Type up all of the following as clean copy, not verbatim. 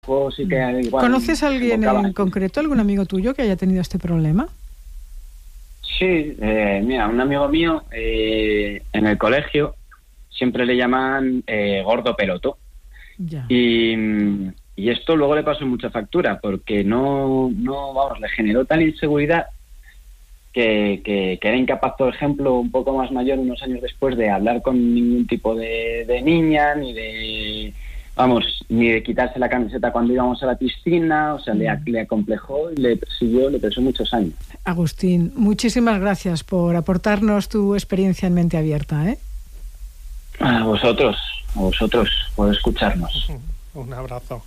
Sí que igual ¿Conoces a alguien en concreto, algún amigo tuyo que haya tenido este problema? Sí, mira, un amigo mío en el colegio siempre le llaman gordo peloto. Ya. Y esto luego le pasó mucha factura porque vamos, le generó tal inseguridad que era incapaz, por ejemplo, un poco más mayor, unos años después, de hablar con ningún tipo de niña, ni de quitarse la camiseta cuando íbamos a la piscina. O sea, le acomplejó y le persiguió, le pesó muchos años. Agustín, muchísimas gracias por aportarnos tu experiencia en Mente Abierta, ¿eh? A vosotros por escucharnos. Un abrazo.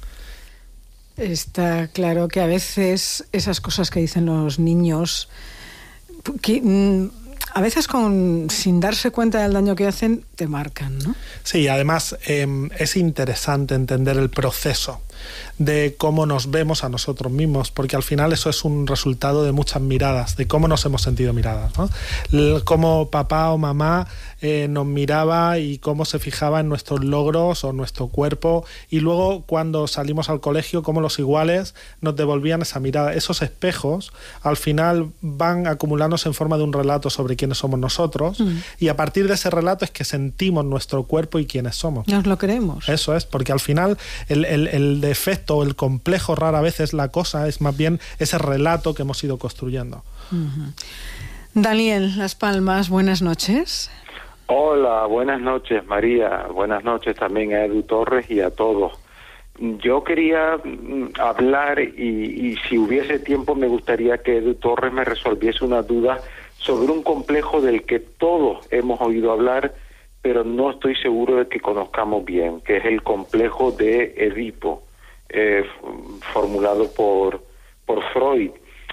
Está claro que a veces esas cosas que dicen los niños, que a veces sin darse cuenta del daño que hacen, te marcan, ¿no? Sí, además es interesante entender el proceso de cómo nos vemos a nosotros mismos, porque al final eso es un resultado de muchas miradas, de cómo nos hemos sentido miradas, ¿no? Cómo papá o mamá nos miraba y cómo se fijaba en nuestros logros o nuestro cuerpo, y luego cuando salimos al colegio, cómo los iguales nos devolvían esa mirada. Esos espejos al final van acumulándose en forma de un relato sobre quiénes somos nosotros, y a partir de ese relato es que sentimos nuestro cuerpo y quiénes somos. Nos lo creemos. Eso es, porque al final el defecto o el complejo rara vez es la cosa, es más bien ese relato que hemos ido construyendo. Daniel Las Palmas, buenas noches. Hola, buenas noches, María. Buenas noches también a Edu Torres y a todos. Yo quería hablar y si hubiese tiempo me gustaría que Edu Torres me resolviese una duda sobre un complejo del que todos hemos oído hablar, pero no estoy seguro de que conozcamos bien, que es el complejo de Edipo, formulado por Freud.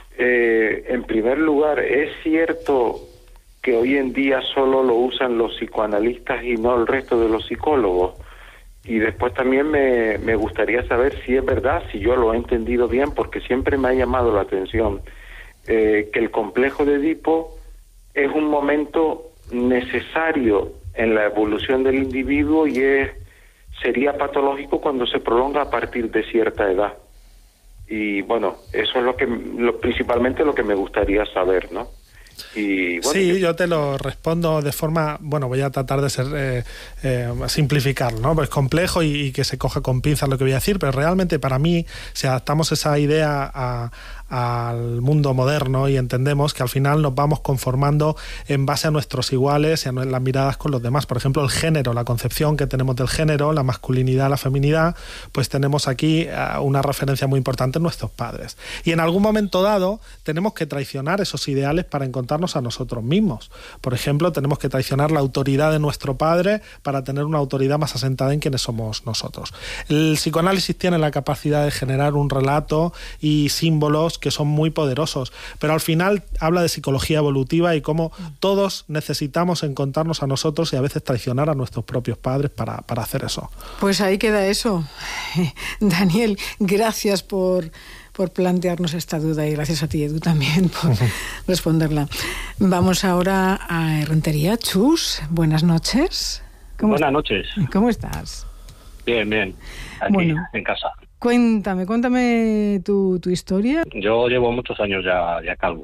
En primer lugar, ¿es cierto que hoy en día solo lo usan los psicoanalistas y no el resto de los psicólogos? Y después también me gustaría saber si es verdad, si yo lo he entendido bien, porque siempre me ha llamado la atención que el complejo de Edipo es un momento necesario en la evolución del individuo y sería patológico cuando se prolonga a partir de cierta edad. Y bueno, eso es principalmente lo que me gustaría saber, ¿no? Y bueno, sí, yo te lo respondo de forma, bueno, voy a tratar de ser simplificarlo, ¿no? Pues complejo y que se coja con pinzas lo que voy a decir, pero realmente para mí, si adaptamos esa idea al mundo moderno y entendemos que al final nos vamos conformando en base a nuestros iguales y a las miradas con los demás. Por ejemplo, el género, la concepción que tenemos del género, la masculinidad, la feminidad, pues tenemos aquí una referencia muy importante en nuestros padres. Y en algún momento dado tenemos que traicionar esos ideales para encontrarnos a nosotros mismos. Por ejemplo, tenemos que traicionar la autoridad de nuestro padre para tener una autoridad más asentada en quienes somos nosotros. El psicoanálisis tiene la capacidad de generar un relato y símbolos que son muy poderosos, pero al final habla de psicología evolutiva y cómo todos necesitamos encontrarnos a nosotros y a veces traicionar a nuestros propios padres para hacer eso. Pues ahí queda eso. Daniel, gracias por plantearnos esta duda y gracias a ti, Edu, también por responderla. Vamos ahora a Rentería. Chus, buenas noches. Buenas noches. ¿Cómo estás? Bien. Aquí, en casa. Cuéntame tu historia. Yo llevo muchos años ya calvo.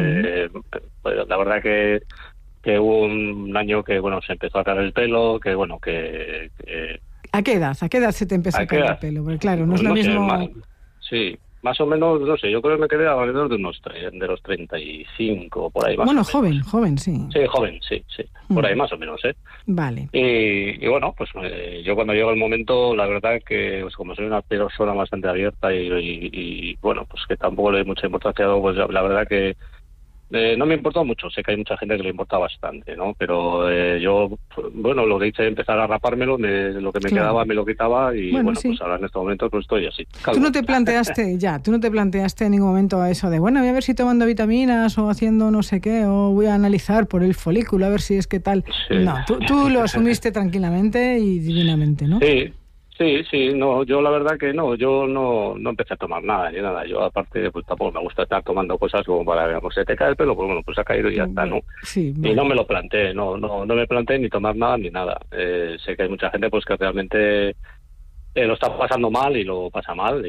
Pues la verdad que hubo un año que se empezó a caer el pelo, que ¿A qué edad se te empezó a caer el pelo? Porque claro, no es lo mismo. Sí, más o menos, no sé, yo creo que me quedé alrededor de los 35, por ahí más o menos. Joven, sí. Sí, joven, sí, por ahí más o menos, ¿eh? Vale. Y bueno, pues yo cuando llegó el momento, la verdad que pues como soy una persona bastante abierta y bueno, pues que tampoco le doy mucha importancia, pues la verdad que no me importó mucho. Sé que hay mucha gente que le importa bastante, ¿no? Pero yo, lo que hice es empezar a rapármelo, lo que me quedaba me lo quitaba y sí. Pues ahora en este momento pues estoy así. Calvo. Tú no te planteaste en ningún momento eso de, voy a ver si tomando vitaminas o haciendo no sé qué, o voy a analizar por el folículo a ver si es que tal. Sí. No, tú lo asumiste tranquilamente y divinamente, ¿no? Sí, no, yo la verdad que no, yo no empecé a tomar nada, ni nada. Yo aparte, pues tampoco me gusta estar tomando cosas como para, digamos, se te cae el pelo, pues pues ha caído y ya está, ¿no? Sí, y no me lo planteé, no me planteé ni tomar nada ni nada. Sé que hay mucha gente pues que realmente lo está pasando mal y lo pasa mal